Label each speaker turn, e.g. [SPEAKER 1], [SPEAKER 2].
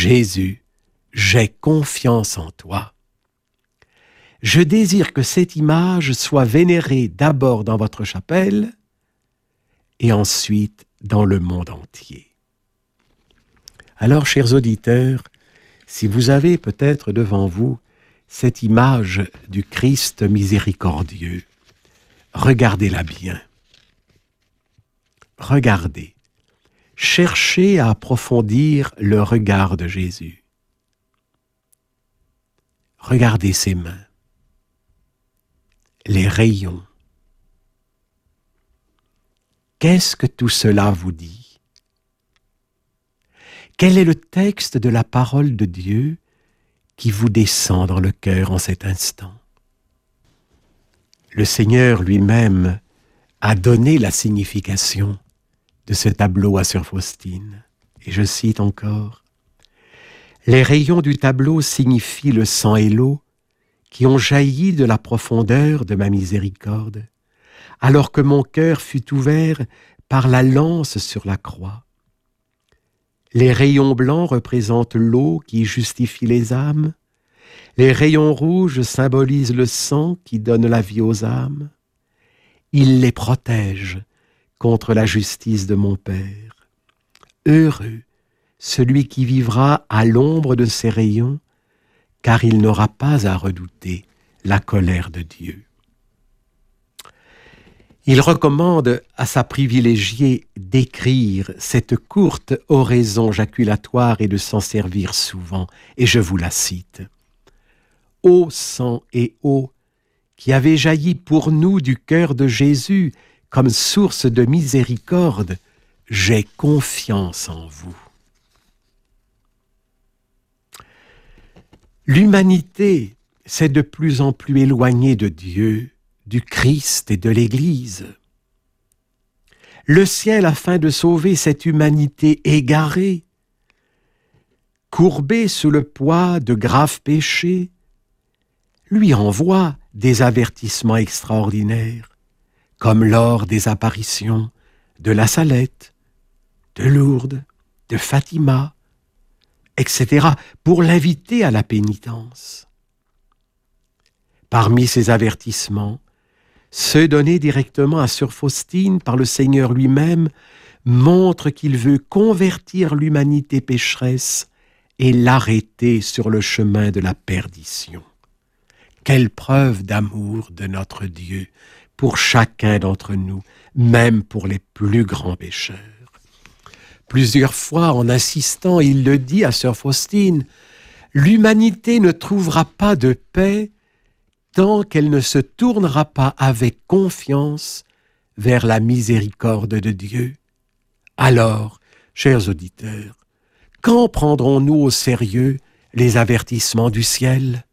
[SPEAKER 1] Jésus, j'ai confiance en toi. Je désire que cette image soit vénérée d'abord dans votre chapelle et ensuite dans le monde entier. Alors, chers auditeurs, si vous avez peut-être devant vous cette image du Christ miséricordieux, regardez-la bien. Regardez. Cherchez à approfondir le regard de Jésus. Regardez ses mains, les rayons. Qu'est-ce que tout cela vous dit? Quel est le texte de la parole de Dieu qui vous descend dans le cœur en cet instant? Le Seigneur lui-même a donné la signification de ce tableau à Sœur Faustine. Et je cite encore, « Les rayons du tableau signifient le sang et l'eau qui ont jailli de la profondeur de ma miséricorde, alors que mon cœur fut ouvert par la lance sur la croix. Les rayons blancs représentent l'eau qui justifie les âmes, les rayons rouges symbolisent le sang qui donne la vie aux âmes. Ils les protègent contre la justice de mon Père. Heureux celui qui vivra à l'ombre de ces rayons, car il n'aura pas à redouter la colère de Dieu. » Il recommande à sa privilégiée d'écrire cette courte oraison jaculatoire et de s'en servir souvent, et je vous la cite. « Ô sang et eau, qui avez jailli pour nous du cœur de Jésus comme source de miséricorde, j'ai confiance en vous. » L'humanité s'est de plus en plus éloignée de Dieu, du Christ et de l'Église. Le ciel, afin de sauver cette humanité égarée, courbée sous le poids de graves péchés, lui envoie des avertissements extraordinaires, comme lors des apparitions de la Salette, de Lourdes, de Fatima, etc., pour l'inviter à la pénitence. Parmi ces avertissements, ceux donnés directement à Sœur Faustine par le Seigneur lui-même montrent qu'il veut convertir l'humanité pécheresse et l'arrêter sur le chemin de la perdition. Quelle preuve d'amour de notre Dieu pour chacun d'entre nous, même pour les plus grands pécheurs. Plusieurs fois, en insistant, il le dit à Sœur Faustine, « L'humanité ne trouvera pas de paix tant qu'elle ne se tournera pas avec confiance vers la miséricorde de Dieu. » Alors, chers auditeurs, quand prendrons-nous au sérieux les avertissements du ciel?